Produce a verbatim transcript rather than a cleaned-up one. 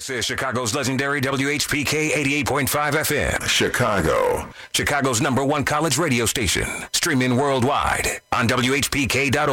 This is Chicago's legendary W H P K eighty-eight point five F M. Chicago. Chicago's number one college radio station. Streaming worldwide on W H P K dot org.